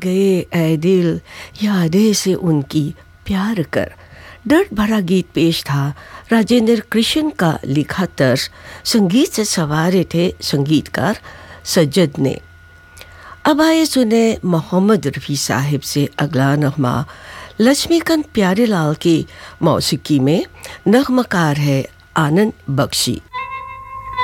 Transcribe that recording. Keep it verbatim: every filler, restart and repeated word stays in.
गए ऐ दिल यादें से उनकी प्यार कर। दर्द भरा गीत पेश था। राजेंद्र कृष्ण का लिखा तर्ज संगीत से सवारे थे संगीतकार सज्जद ने। अब आए सुने मोहम्मद रफ़ी साहिब से अगला नगमा। लक्ष्मीकांत प्यारेलाल की मौसीकी में नगमकार है आनंद बख्शी।